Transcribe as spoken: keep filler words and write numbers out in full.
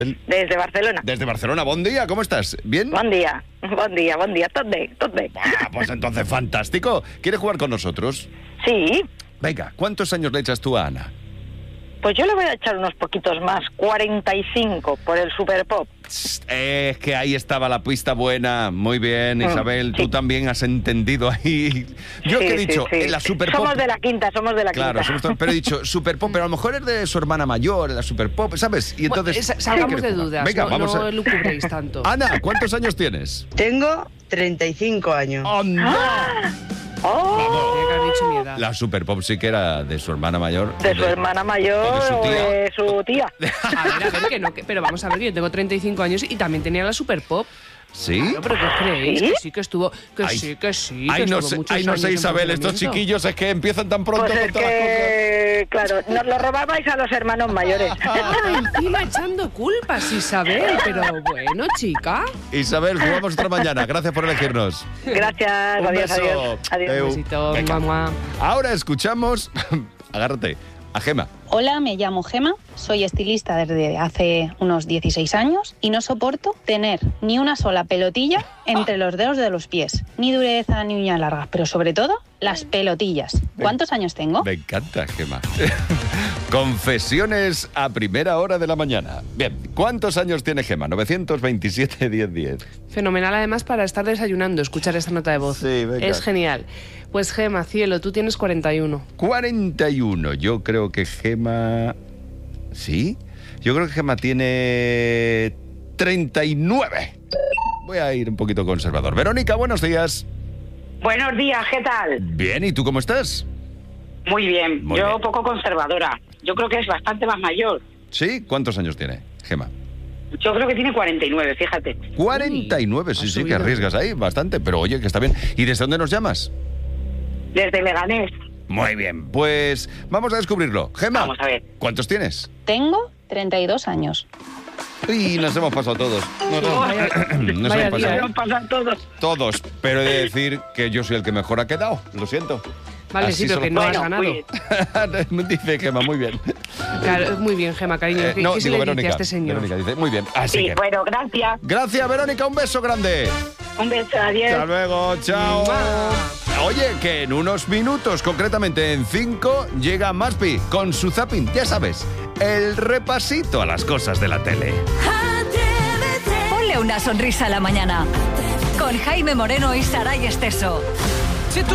Desde Barcelona. Desde Barcelona, bon dia, ¿cómo estás? ¿Bien? Bon dia, bon dia, bon dia, tot bé, tot bé. Ah, pues entonces fantástico. ¿Quieres jugar con nosotros? Sí, Venga, ¿cuántos años le echas tú a Ana? pues yo le voy a echar unos poquitos más, cuarenta y cinco por el Super Pop. Es que ahí estaba la pista buena. Muy bien, Isabel, Mm, sí. tú también has entendido ahí. Yo Sí, que he sí, dicho, sí. en la Super Pop... Somos de la quinta, somos de la Claro, quinta. somos todos- pero he dicho Super Pop, pero a lo mejor es de su hermana mayor, la Super Pop, ¿sabes? Y entonces... Bueno, sa- ¿qué salgamos quieres de jugar? dudas, Venga, no, vamos no a... elucubréis tanto. Ana, ¿cuántos años tienes? Tengo treinta y cinco años. ¡Anda! ¡Oh! Tenía que haber dicho mi edad. La Super Pop sí que era de su hermana mayor. De su hermana mayor o de su o tía. de su tía. A ver, a ver, que no, que- pero vamos a ver, que yo tengo treinta y cinco años y también tenía la Super Pop. ¿Sí? Claro, pero ¿qué creéis? ¿Sí? Que sí, que estuvo, que Ay. sí, que sí, Ay, que no estuvo sé, muchos ay, no años sé, en Isabel, estos funcionamiento. chiquillos es que empiezan tan pronto Pues con es todas las cosas. que, claro, nos lo robabais a los hermanos mayores. Ah, encima echando culpas, Isabel, pero bueno, chica. Isabel, jugamos otra mañana. Gracias por elegirnos. Gracias, Un adiós, beso. adiós. Adiós. Adeu. Un besito, Venga. mamá. Ahora escuchamos, agárrate, a Gema. Hola, me llamo Gema, soy estilista desde hace unos dieciséis años y no soporto tener ni una sola pelotilla entre los dedos de los pies, ni dureza ni uñas largas, pero sobre todo las pelotillas. ¿Cuántos años tengo? Me encanta, Gema. Confesiones a primera hora de la mañana. Bien, ¿cuántos años tiene Gema? novecientos veintisiete, diez diez. Fenomenal además para estar desayunando, escuchar esta nota de voz. Sí, venga. Es genial. Pues Gema, cielo, tú tienes cuarenta y uno. cuarenta y uno. Yo creo que Gema... ¿Sí? Yo creo que Gema tiene treinta y nueve. Voy a ir un poquito conservador. Verónica, buenos días. Buenos días, ¿qué tal? Bien, ¿y tú cómo estás? Muy bien, Muy yo bien. poco conservadora. Yo creo que es bastante más mayor. ¿Sí? ¿Cuántos años tiene Gema? Yo creo que tiene cuarenta y nueve, fíjate. cuarenta y nueve, sí, ha sí, que subido. arriesgas ahí bastante, pero oye, que está bien. ¿Y desde dónde nos llamas? Desde Leganés. Muy bien, pues vamos a descubrirlo. Gema, Vamos a ver. ¿cuántos tienes? Tengo treinta y dos años. Y nos hemos pasado todos. Nos hemos- Vaya, nos vaya hemos día, pasado ¿eh? Nos pasan todos. todos, pero he de decir que yo soy el que mejor ha quedado, lo siento. Vale, Así sí, pero solo- que no has Bueno, ganado. muy bien. Dice Gema, muy bien. Claro, muy bien, Gema, cariño. Eh, ¿Qué, no, qué se digo le Verónica. dice a este señor? Verónica dice, muy bien. Así Sí, que... bueno, gracias. Gracias, Verónica, un beso grande. Un beso, Hasta adiós. luego, chao. Mua. Oye, que en unos minutos, concretamente en cinco, llega Maspi con su zapping, ya sabes, el repasito a las cosas de la tele. Ponle una sonrisa a la mañana. Con Jaime Moreno y Saray Esteso.